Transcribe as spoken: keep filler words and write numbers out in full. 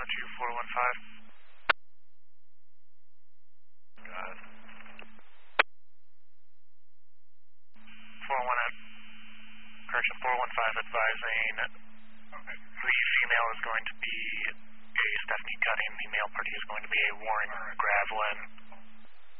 Toronto two four one five. Got it. four one eight. Correction, four one five advising okay. The female is going to be a Stephanie Cutting, the male party is going to be a Warren right. Gravelin.